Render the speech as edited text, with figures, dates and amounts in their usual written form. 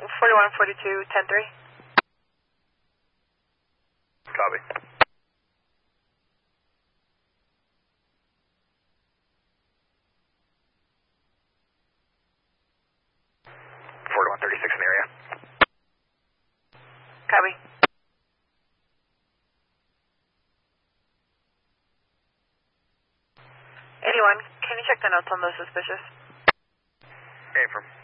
4142, 10-3. Copy. Forty-one 36 in the area. Copy. Anyone, can you check the notes on those suspicious? Affirm.